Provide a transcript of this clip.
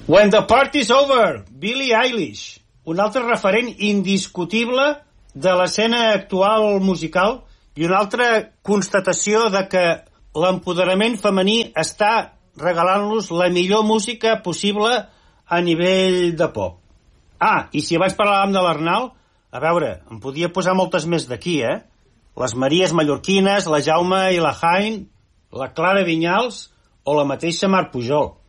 When the Party's Over, Billie Eilish, un altre referent indiscutible de l'escena actual musical i una altra constatació de que l'empoderament femení està regalant-los la millor música possible a nivell de pop. I si abans parlàvem de l'Arnal, a veure, em podia posar moltes més d'aquí, Les Maries Mallorquines, la Jaume i la Jaén, la Clara Vinyals o la mateixa Mar Pujol.